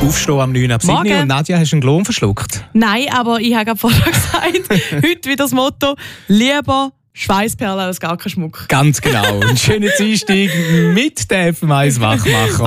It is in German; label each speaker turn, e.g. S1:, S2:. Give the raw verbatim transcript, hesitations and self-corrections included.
S1: Aufstehen am neun ab sieben
S2: Morgen.
S1: und Nadja, hast du einen Klon verschluckt?
S2: Nein, aber ich habe gerade vorher gesagt, heute wieder das Motto, lieber Schweißperlen als gar kein Schmuck.
S1: Ganz genau. Ein schöner Einstieg mit dem F M eins Wachmacher.